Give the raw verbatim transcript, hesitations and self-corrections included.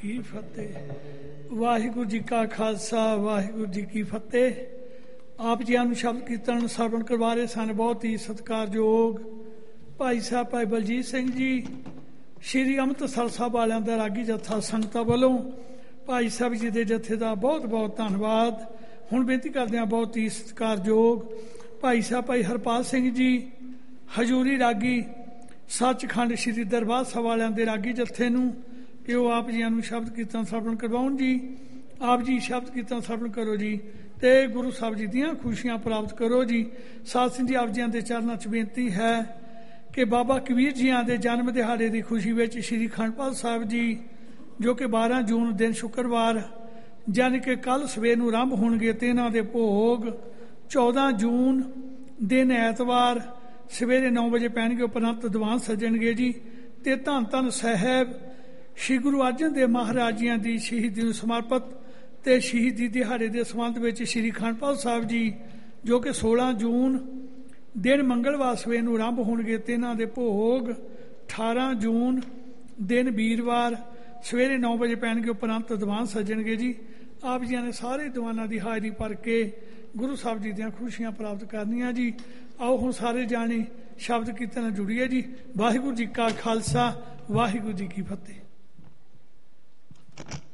की फतेह। वाहिगुरू जी का खालसा वाहिगुरू जी की फतेह। आप जी ਨੂੰ ਸ਼ਬਦ ਕੀਰਤਨ ਸਰਵਣ ਕਰਵਾ ਰਹੇ ਸਨ ਬਹੁਤ ਹੀ ਸਤਿਕਾਰਯੋਗ ਭਾਈ ਸਾਹਿਬ ਭਾਈ ਬਲਜੀਤ ਸਿੰਘ ਜੀ, ਸ਼੍ਰੀ ਅੰਮ੍ਰਿਤਸਰ ਸਾਹਿਬ ਵਾਲਿਆਂ ਦਾ ਰਾਗੀ ਜੱਥਾ ਸੰਗਤਾਂ ਵੱਲੋਂ ਭਾਈ ਸਾਹਿਬ ਜੀ ਦੇ ਜੱਥੇ ਦਾ ਬਹੁਤ ਬਹੁਤ ਧੰਨਵਾਦ। ਹੁਣ ਬੇਨਤੀ ਕਰਦੇ ਹਾਂ ਬਹੁਤ ਹੀ ਸਤਿਕਾਰਯੋਗ ਭਾਈ ਸਾਹਿਬ ਭਾਈ ਹਰਪਾਲ ਸਿੰਘ ਜੀ, ਹਜ਼ੂਰੀ ਰਾਗੀ ਸੱਚਖੰਡ ਸ਼੍ਰੀ ਦਰਬਾਰ ਸਾਹਿਬ ਵਾਲਿਆਂ ਦੇ ਰਾਗੀ ਜੱਥੇ ਨੂੰ ਕਿ ਉਹ ਆਪ ਜੀਆਂ ਨੂੰ ਸ਼ਬਦ ਕੀਰਤਨ ਸਰਵਣ ਕਰਵਾਉਣ ਜੀ। ਆਪ ਜੀ ਸ਼ਬਦ ਕੀਰਤਨ ਸਰਵਣ ਕਰੋ ਜੀ ਤੇ ਗੁਰੂ ਸਾਹਿਬ ਜੀ ਦੀਆਂ ਖੁਸ਼ੀਆਂ ਪ੍ਰਾਪਤ ਕਰੋ ਜੀ। ਸਾਧ ਸਿੰਘ ਜੀ, ਆਪ ਜੀਆਂ ਦੇ ਚਰਨਾਂ 'ਚ ਬੇਨਤੀ ਹੈ ਕਿ ਬਾਬਾ ਕਬੀਰ ਜੀਆਂ ਦੇ ਜਨਮ ਦਿਹਾੜੇ ਦੀ ਖੁਸ਼ੀ ਵਿੱਚ ਸ਼੍ਰੀ ਅਖੰਡ ਪਾਠ ਸਾਹਿਬ ਜੀ ਜੋ ਕਿ ਬਾਰਾਂ ਜੂਨ ਦਿਨ ਸ਼ੁੱਕਰਵਾਰ ਯਾਨੀ ਕਿ ਕੱਲ੍ਹ ਸਵੇਰ ਨੂੰ ਆਰੰਭ ਹੋਣਗੇ ਤੇ ਇਹਨਾਂ ਦੇ ਭੋਗ ਚੌਦਾਂ ਜੂਨ ਦਿਨ ਐਤਵਾਰ ਸਵੇਰੇ ਨੌ ਵਜੇ ਪੈਣਗੇ। ਉਪਰੰਤ ਦੀਵਾਨ ਸੱਜਣਗੇ ਜੀ ਤੇ ਧੰਨ ਧੰਨ ਸਾਹਿਬ ਸ਼੍ਰੀ ਗੁਰੂ ਅਰਜਨ ਦੇਵ ਮਹਾਰਾਜ ਜੀਆਂ ਦੀ ਸ਼ਹੀਦੀ ਨੂੰ ਸਮਰਪਿਤ ਤੇ ਸ਼ਹੀਦੀ ਦਿਹਾੜੇ ਦੇ ਸੰਬੰਧ ਵਿੱਚ ਸ਼੍ਰੀ ਅਖੰਡ ਪਾਠ ਸਾਹਿਬ ਜੀ ਜੋ ਕਿ ਸੋਲਾਂ ਜੂਨ ਦਿਨ ਮੰਗਲਵਾਰ ਸਵੇਰ ਨੂੰ ਆਰੰਭ ਹੋਣਗੇ ਤੇ ਇਹਨਾਂ ਦੇ ਭੋਗ ਅਠਾਰਾਂ ਜੂਨ ਦਿਨ ਵੀਰਵਾਰ ਸਵੇਰੇ ਨੌ ਵਜੇ ਪੈਣਗੇ। ਉਪਰੰਤ ਦੀਵਾਨ ਸੱਜਣਗੇ ਜੀ। ਆਪ ਜੀਆਂ ਨੇ ਸਾਰੇ ਦੀਵਾਨਾਂ ਦੀ ਹਾਜ਼ਰੀ ਭਰ ਕੇ ਗੁਰੂ ਸਾਹਿਬ ਜੀ ਦੀਆਂ ਖੁਸ਼ੀਆਂ ਪ੍ਰਾਪਤ ਕਰਨੀਆਂ ਜੀ। ਆਓ ਹੁਣ ਸਾਰੇ ਜਾਣੇ ਸ਼ਬਦ ਕੀਰਤਨ ਨਾਲ ਜੁੜੀਏ ਜੀ। ਵਾਹਿਗੁਰੂ ਜੀ ਕਾ ਖਾਲਸਾ ਵਾਹਿਗੁਰੂ ਜੀ ਕੀ ਫਤਿਹ।